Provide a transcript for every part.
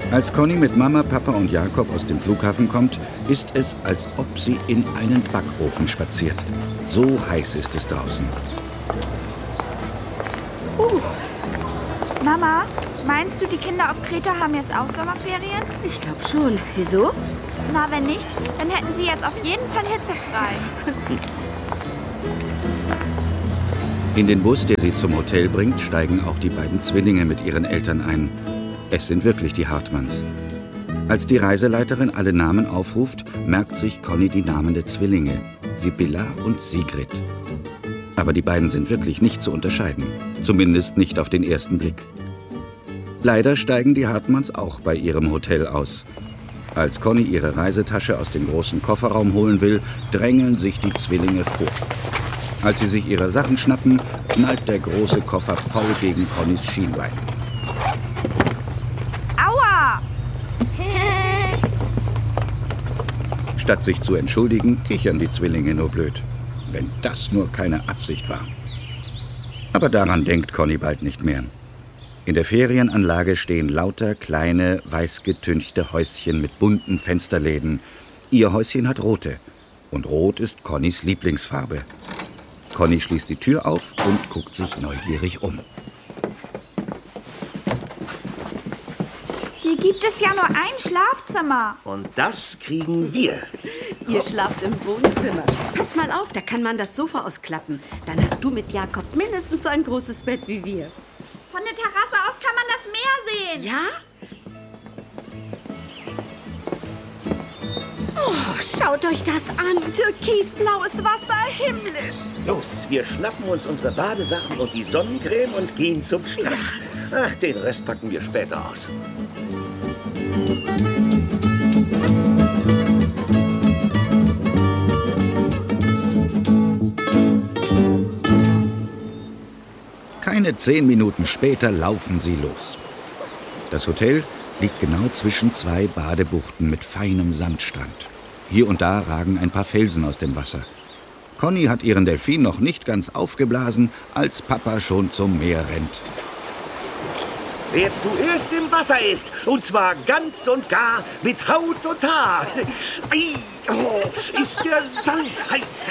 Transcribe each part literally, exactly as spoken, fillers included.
Als Conny mit Mama, Papa und Jakob aus dem Flughafen kommt, ist es, als ob sie in einen Backofen spaziert. So heiß ist es draußen. Uh. Mama, meinst du, die Kinder auf Kreta haben jetzt auch Sommerferien? Ich glaube schon. Wieso? Na, wenn nicht, dann hätten sie jetzt auf jeden Fall hitzefrei. In den Bus, der sie zum Hotel bringt, steigen auch die beiden Zwillinge mit ihren Eltern ein. Es sind wirklich die Hartmanns. Als die Reiseleiterin alle Namen aufruft, merkt sich Conny die Namen der Zwillinge, Sibylla und Sigrid. Aber die beiden sind wirklich nicht zu unterscheiden, zumindest nicht auf den ersten Blick. Leider steigen die Hartmanns auch bei ihrem Hotel aus. Als Conny ihre Reisetasche aus dem großen Kofferraum holen will, drängeln sich die Zwillinge vor. Als sie sich ihre Sachen schnappen, knallt der große Koffer faul gegen Connys Schienbein. Aua! Statt sich zu entschuldigen, kichern die Zwillinge nur blöd. Wenn das nur keine Absicht war. Aber daran denkt Conny bald nicht mehr. In der Ferienanlage stehen lauter kleine, weiß getünchte Häuschen mit bunten Fensterläden. Ihr Häuschen hat rote. Und rot ist Connys Lieblingsfarbe. Conny schließt die Tür auf und guckt sich neugierig um. Hier gibt es ja nur ein Schlafzimmer. Und das kriegen wir. Ihr schlaft im Wohnzimmer. Pass mal auf, da kann man das Sofa ausklappen. Dann hast du mit Jakob mindestens so ein großes Bett wie wir. Von der Terrasse aus kann man das Meer sehen. Ja? Oh, schaut euch das an. Türkisblaues Wasser, himmlisch. Los, wir schnappen uns unsere Badesachen und die Sonnencreme und gehen zum Strand. Ach, den Rest packen wir später aus. Keine zehn Minuten später laufen sie los. Das Hotel liegt genau zwischen zwei Badebuchten mit feinem Sandstrand. Hier und da ragen ein paar Felsen aus dem Wasser. Conny hat ihren Delfin noch nicht ganz aufgeblasen, als Papa schon zum Meer rennt. Wer zuerst im Wasser ist, und zwar ganz und gar mit Haut und Haar. Ei, oh, ist der Sand heiß.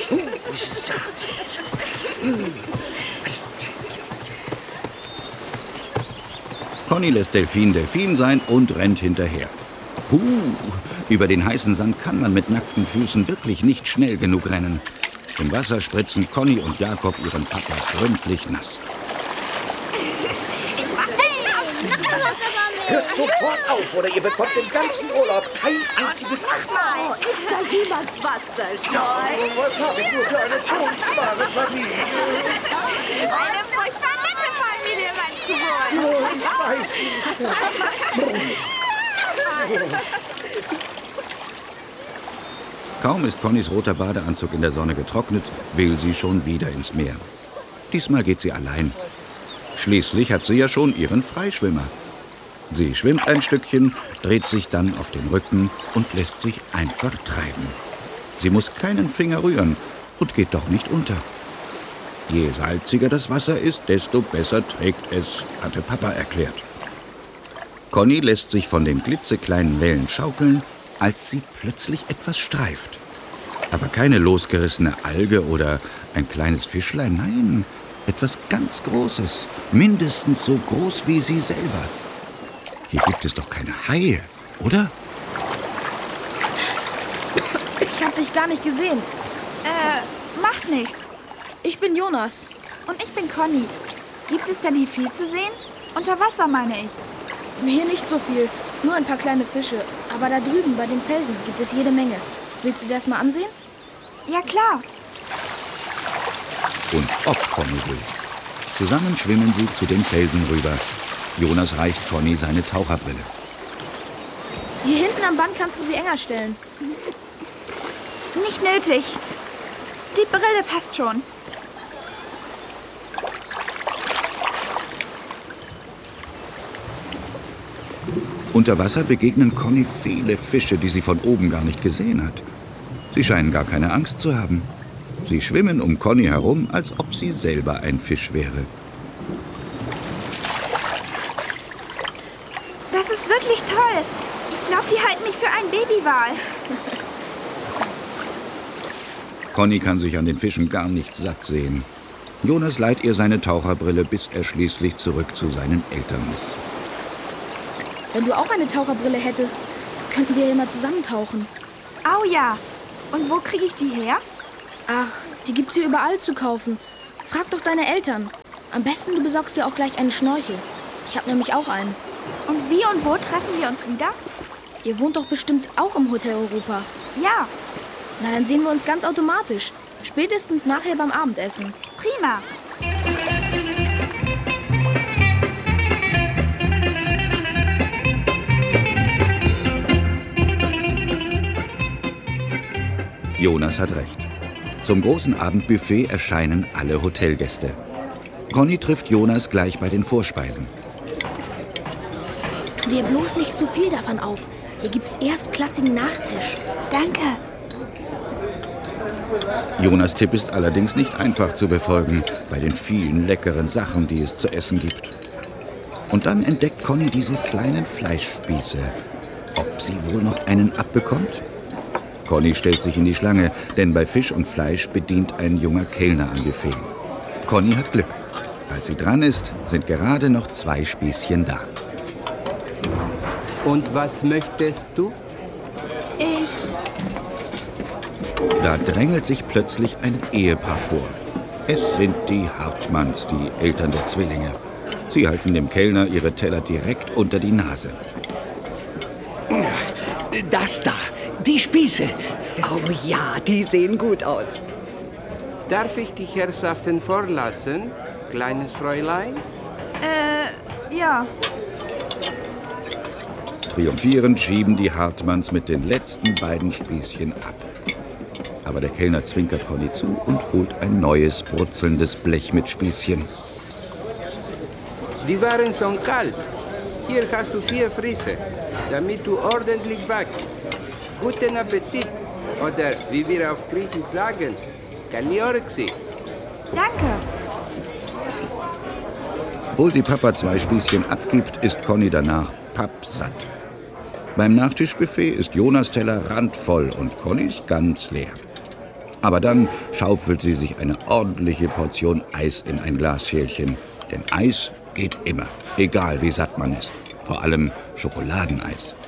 Conny lässt Delfin Delfin sein und rennt hinterher. Puh, über den heißen Sand kann man mit nackten Füßen wirklich nicht schnell genug rennen. Im Wasser spritzen Conny und Jakob ihren Papa gründlich nass. Hört sofort auf, oder ihr bekommt den ganzen Urlaub kein einziges Eis. Oh, ist da jemand wasserscheu? Was habe ich nur für eine furchtbare Familie? Eine furchtbar nette Familie, meinst du wohl? Oh, ich weiß. Kaum ist Connys roter Badeanzug in der Sonne getrocknet, will sie schon wieder ins Meer. Diesmal geht sie allein. Schließlich hat sie ja schon ihren Freischwimmer. Sie schwimmt ein Stückchen, dreht sich dann auf den Rücken und lässt sich einfach treiben. Sie muss keinen Finger rühren und geht doch nicht unter. Je salziger das Wasser ist, desto besser trägt es, hatte Papa erklärt. Conny lässt sich von den klitzekleinen Wellen schaukeln, als sie plötzlich etwas streift. Aber keine losgerissene Alge oder ein kleines Fischlein, nein, etwas ganz Großes, mindestens so groß wie sie selber. Hier gibt es doch keine Haie, oder? Ich hab dich gar nicht gesehen. Äh, macht nichts. Ich bin Jonas. Und ich bin Conny. Gibt es denn hier viel zu sehen? Unter Wasser, meine ich. Hier nicht so viel, nur ein paar kleine Fische. Aber da drüben bei den Felsen gibt es jede Menge. Willst du dir das mal ansehen? Ja, klar. Und ob Conny will. Zusammen schwimmen sie zu den Felsen rüber. Jonas reicht Conny seine Taucherbrille. Hier hinten am Band kannst du sie enger stellen. Nicht nötig. Die Brille passt schon. Unter Wasser begegnen Conny viele Fische, die sie von oben gar nicht gesehen hat. Sie scheinen gar keine Angst zu haben. Sie schwimmen um Conny herum, als ob sie selber ein Fisch wäre. Das ist wirklich toll. Ich glaube, die halten mich für einen Babywal. Conny kann sich an den Fischen gar nicht satt sehen. Jonas leiht ihr seine Taucherbrille, bis er schließlich zurück zu seinen Eltern muss. Wenn du auch eine Taucherbrille hättest, könnten wir ja mal zusammen tauchen. Au ja. Und wo kriege ich die her? Ach, die gibt's hier überall zu kaufen. Frag doch deine Eltern. Am besten, du besorgst dir auch gleich einen Schnorchel. Ich habe nämlich auch einen. Und wie und wo treffen wir uns wieder? Ihr wohnt doch bestimmt auch im Hotel Europa. Ja. Na, dann sehen wir uns ganz automatisch. Spätestens nachher beim Abendessen. Prima. Jonas hat recht. Zum großen Abendbuffet erscheinen alle Hotelgäste. Conny trifft Jonas gleich bei den Vorspeisen. Tu dir bloß nicht zu viel davon auf. Hier gibt's erstklassigen Nachtisch. Danke. Jonas' Tipp ist allerdings nicht einfach zu befolgen, bei den vielen leckeren Sachen, die es zu essen gibt. Und dann entdeckt Conny diese kleinen Fleischspieße. Ob sie wohl noch einen abbekommt? Conny stellt sich in die Schlange, denn bei Fisch und Fleisch bedient ein junger Kellner am Buffet. Conny hat Glück. Als sie dran ist, sind gerade noch zwei Spießchen da. Und was möchtest du? Ich. Da drängelt sich plötzlich ein Ehepaar vor. Es sind die Hartmanns, die Eltern der Zwillinge. Sie halten dem Kellner ihre Teller direkt unter die Nase. Das da, die Spieße. Oh ja, die sehen gut aus. Darf ich die Herrschaften vorlassen, kleines Fräulein? Äh, ja. Triumphierend schieben die Hartmanns mit den letzten beiden Spießchen ab. Aber der Kellner zwinkert Conny zu und holt ein neues, brutzelndes Blech mit Spießchen. Die waren so kalt. Hier hast du vier frische, damit du ordentlich backst. Guten Appetit. Oder wie wir auf Griechisch sagen, Kaliorxi. Danke. Obwohl sie Papa zwei Spießchen abgibt, ist Conny danach pappsatt. Beim Nachtischbuffet ist Jonas' Teller randvoll und Connys ganz leer. Aber dann schaufelt sie sich eine ordentliche Portion Eis in ein Glasschälchen. Denn Eis geht immer, egal wie satt man ist. Vor allem Schokoladeneis.